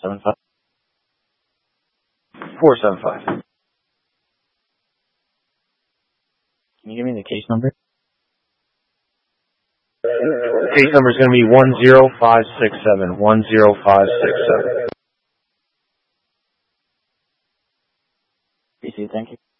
475. 475. Can you give me the case number? Case number is going to be 10567. 10567. PC, thank you.